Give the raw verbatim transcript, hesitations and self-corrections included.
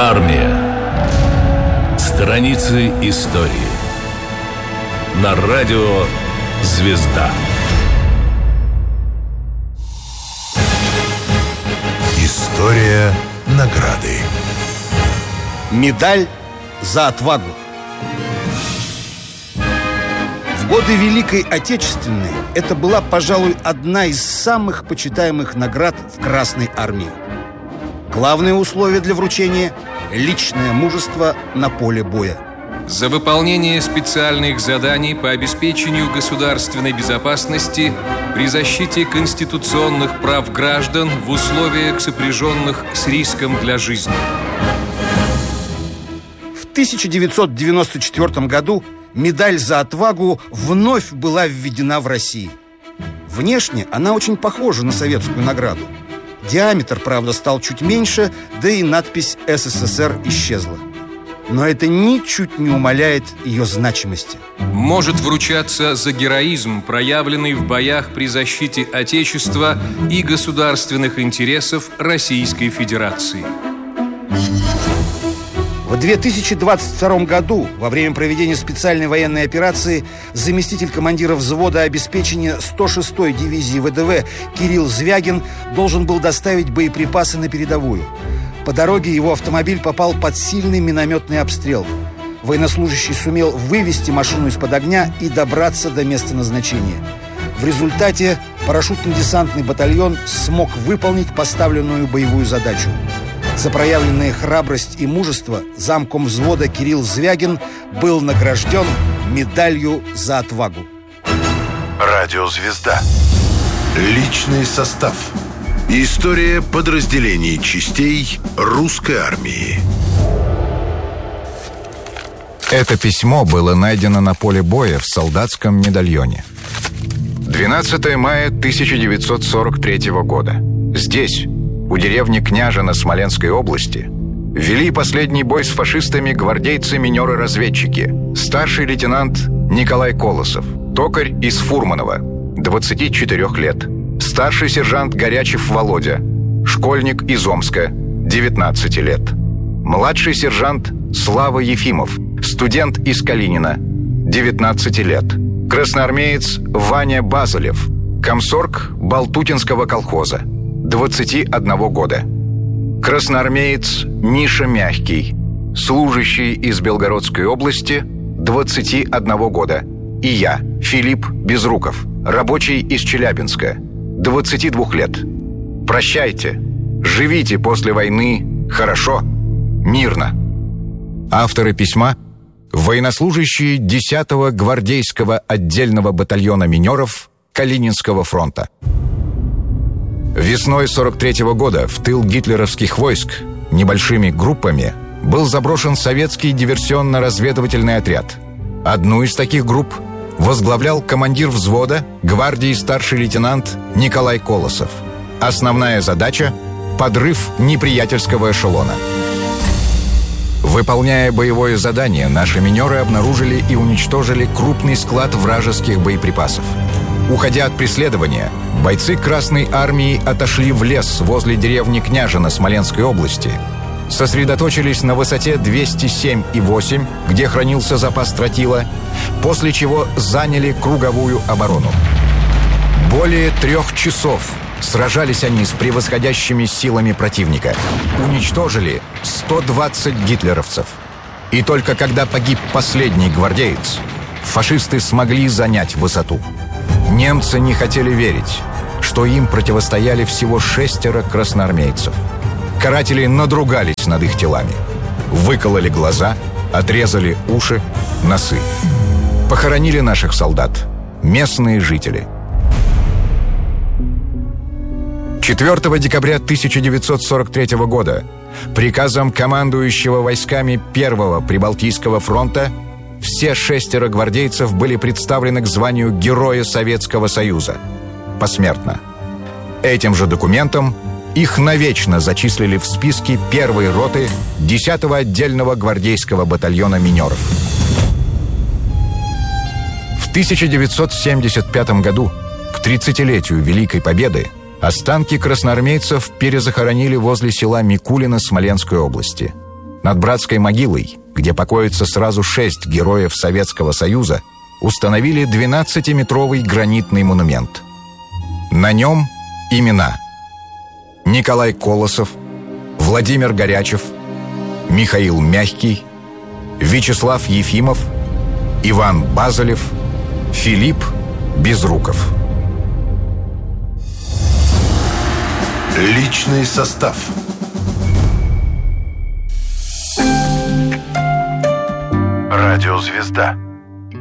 Армия. Страницы истории. На радио «Звезда». История награды. Медаль за отвагу. В годы Великой Отечественной это была, пожалуй, одна из самых почитаемых наград в Красной армии. Главное условие для вручения – личное мужество на поле боя. За выполнение специальных заданий по обеспечению государственной безопасности при защите конституционных прав граждан в условиях, сопряженных с риском для жизни. В тысяча девятьсот девяносто четвёртом году медаль за отвагу вновь была введена в России. Внешне она очень похожа на советскую награду. Диаметр, правда, стал чуть меньше, да и надпись «эс эс эс эр» исчезла. Но это ничуть не умаляет ее значимости. Может вручаться за героизм, проявленный в боях при защите Отечества и государственных интересов Российской Федерации. В две тысячи двадцать втором году, во время проведения специальной военной операции, заместитель командира взвода обеспечения сто шестой дивизии вэ дэ вэ Кирилл Звягин должен был доставить боеприпасы на передовую. По дороге его автомобиль попал под сильный минометный обстрел. Военнослужащий сумел вывести машину из-под огня и добраться до места назначения. В результате парашютно-десантный батальон смог выполнить поставленную боевую задачу. За проявленные храбрость и мужество замком взвода Кирилл Звягин был награжден медалью за отвагу. Радио «Звезда». Личный состав. История подразделений частей русской армии. Это письмо было найдено на поле боя в солдатском медальоне. двенадцатого мая тысяча девятьсот сорок третьего года. Здесь, у деревни Княжино Смоленской области, вели последний бой с фашистами гвардейцы-минеры-разведчики. Старший лейтенант Николай Колосов, токарь из Фурманова, двадцати четырёх лет. Старший сержант Горячев Володя, школьник из Омска, девятнадцати лет. Младший сержант Слава Ефимов, студент из Калинина, девятнадцати лет. Красноармеец Ваня Базалев, комсорг Балтутинского колхоза, двадцати одного года. Красноармеец Миша Мягкий, служащий из Белгородской области, двадцати одного года. И я, Филипп Безруков, рабочий из Челябинска, двадцати двух лет. Прощайте, живите после войны хорошо, мирно. Авторы письма – военнослужащие десятого гвардейского отдельного батальона минеров Калининского фронта. Весной сорок третьего года в тыл гитлеровских войск небольшими группами был заброшен советский диверсионно-разведывательный отряд. Одну из таких групп возглавлял командир взвода гвардии старший лейтенант Николай Колосов. Основная задача – подрыв неприятельского эшелона. Выполняя боевое задание, наши минеры обнаружили и уничтожили крупный склад вражеских боеприпасов. Уходя от преследования, бойцы Красной армии отошли в лес возле деревни Княжино Смоленской области, сосредоточились на высоте двести семь и восемь, где хранился запас тротила, после чего заняли круговую оборону. Более трех часов сражались они с превосходящими силами противника. Уничтожили сто двадцать гитлеровцев. И только когда погиб последний гвардеец, фашисты смогли занять высоту. Немцы не хотели верить, что им противостояли всего шестеро красноармейцев. Каратели надругались над их телами. Выкололи глаза, отрезали уши, носы. Похоронили наших солдат местные жители. четвёртого декабря тысяча девятьсот сорок третьего года приказом командующего войсками Первого Прибалтийского фронта все шестеро гвардейцев были представлены к званию Героя Советского Союза посмертно. Этим же документом их навечно зачислили в списки первой роты десятого отдельного гвардейского батальона минеров. В тысяча девятьсот семьдесят пятом году, к тридцатилетию Великой Победы, останки красноармейцев перезахоронили возле села Микулино Смоленской области. Над братской могилой, где покоятся сразу шесть героев Советского Союза, установили двенадцатиметровый гранитный монумент. На нем имена: Николай Колосов, Владимир Горячев, Михаил Мягкий, Вячеслав Ефимов, Иван Базылев, Филипп Безруков. Личный состав. Радиозвезда.